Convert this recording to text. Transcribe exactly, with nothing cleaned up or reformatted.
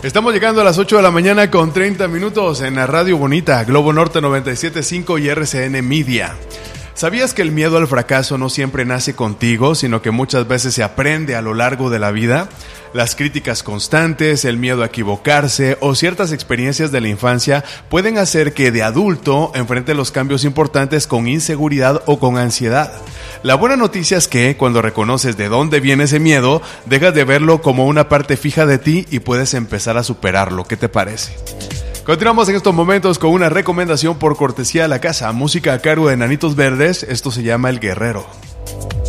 Estamos llegando a las ocho de la mañana con treinta minutos en la Radio Bonita, Globo Norte noventa y siete punto cinco y R C N Media. ¿Sabías que el miedo al fracaso no siempre nace contigo, sino que muchas veces se aprende a lo largo de la vida? Las críticas constantes, el miedo a equivocarse o ciertas experiencias de la infancia pueden hacer que de adulto enfrente los cambios importantes con inseguridad o con ansiedad. La buena noticia es que cuando reconoces de dónde viene ese miedo, dejas de verlo como una parte fija de ti y puedes empezar a superarlo. ¿Qué te parece? Continuamos en estos momentos con una recomendación por cortesía de la casa, música a cargo de Enanitos Verdes. Esto se llama El Guerrero.